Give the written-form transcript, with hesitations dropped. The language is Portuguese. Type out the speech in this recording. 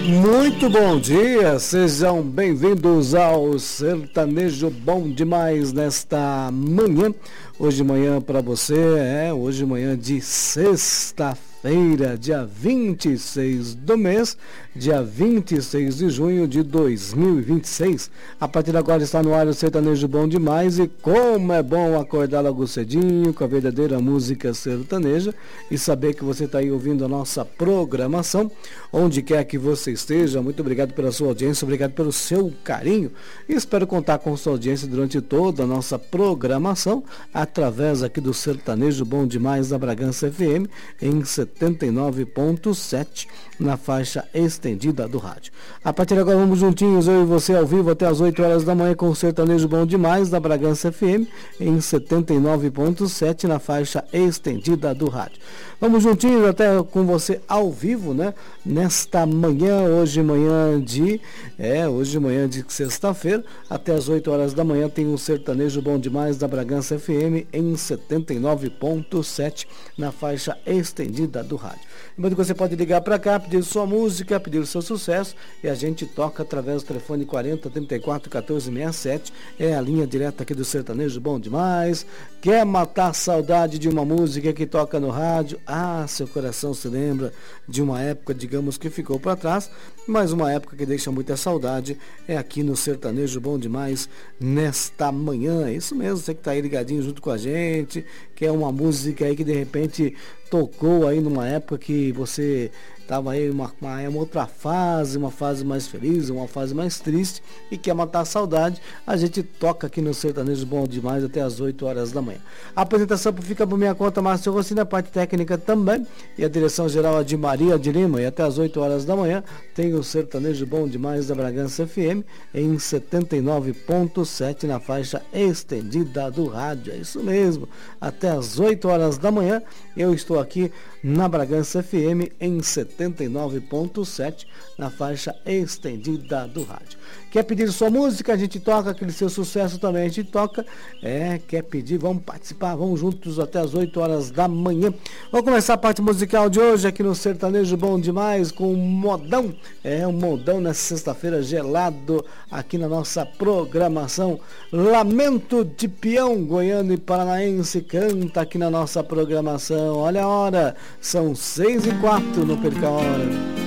Muito bom dia, sejam bem-vindos ao Sertanejo Bom Demais nesta manhã. Hoje manhã para você, hoje manhã de sexta-feira, dia 26 do mês, dia 26 de junho de 2026. A partir de agora está no ar o Sertanejo Bom Demais e como é bom acordar logo cedinho com a verdadeira música sertaneja e saber que você está aí ouvindo a nossa programação, onde quer que você esteja. Muito obrigado pela sua audiência, obrigado pelo seu carinho e espero contar com sua audiência durante toda a nossa programação através aqui do Sertanejo Bom Demais da Bragança FM em 79.7 na faixa estendida do rádio. A partir de agora vamos juntinhos, eu e você ao vivo até as 8 horas da manhã com o Sertanejo Bom Demais da Bragança FM em 79.7 na faixa estendida do rádio. Vamos juntinhos até com você ao vivo, né? Nesta manhã, hoje manhã de sexta-feira, até as 8 horas da manhã tem um Sertanejo Bom Demais da Bragança FM em 79.7 na faixa estendida do rádio. Lembrando que você pode ligar para cá, pedir sua música, pedir o seu sucesso e a gente toca através do telefone 40 34 14 67, é a linha direta aqui do Sertanejo Bom Demais. Quer matar a saudade de uma música que toca no rádio? Ah, seu coração se lembra de uma época, digamos, que ficou para trás, mas uma época que deixa muita saudade é aqui no Sertanejo Bom Demais nesta manhã. É isso mesmo, você que está aí ligadinho junto com a gente, que é uma música aí que de repente tocou aí numa época que você estava aí uma outra fase, uma fase mais feliz, uma fase mais triste e quer matar a saudade, a gente toca aqui no Sertanejo Bom Demais até as 8 horas da manhã. A apresentação fica por minha conta, Márcio Rossini, a parte técnica também, e a direção geral é de Maria de Lima, e até as 8 horas da manhã tem o Sertanejo Bom Demais da Bragança FM em 79.7 na faixa estendida do rádio. É isso mesmo, até as 8 horas da manhã eu estou aqui na Bragança FM em 79.7 na faixa estendida do rádio. Quer pedir sua música? A gente toca, aquele seu sucesso também a gente toca. Quer pedir? Vamos participar, vamos juntos até as 8 horas da manhã. Vamos começar a parte musical de hoje aqui no Sertanejo Bom Demais com um modão. Um modão nessa sexta-feira gelado aqui na nossa programação. Lamento de Peão, goiano e paranaense, canta aqui na nossa programação. Olha a hora, são 6h04, não perca a hora.